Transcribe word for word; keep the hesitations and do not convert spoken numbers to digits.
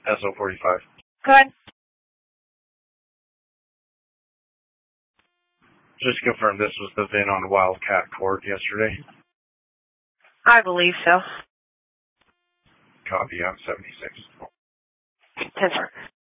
S O forty-five. Good. Just to confirm, this was the V I N on Wildcat Court yesterday. I believe so. Copy, I'm seventy-six. ten four.